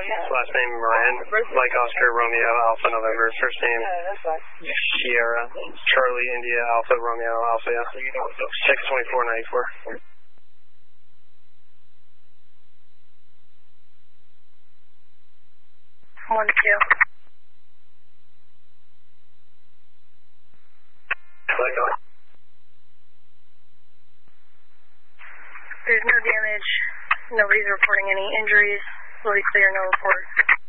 Last name Moran, like Oscar Romeo Alpha November. First name Sierra Charlie India Alpha Romeo Alpha 62494. 1-2. There's no damage. Nobody's reporting any injuries. Fully clear, no reports.